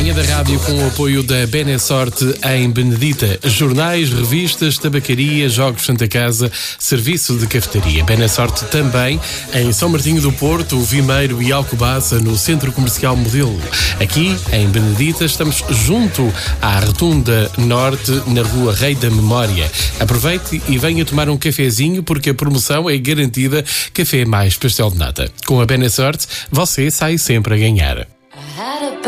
Manhã da Rádio com o apoio da Benesorte em Benedita. Jornais, revistas, tabacaria, jogos Santa Casa, serviço de cafetaria. Benesorte também em São Martinho do Porto, Vimeiro e Alcobaça, no Centro Comercial Modelo. Aqui, em Benedita, estamos junto à Rotunda Norte, na Rua Rei da Memória. Aproveite e venha tomar um cafezinho, porque a promoção é garantida. Café mais pastel de nata. Com a Benesorte, você sai sempre a ganhar.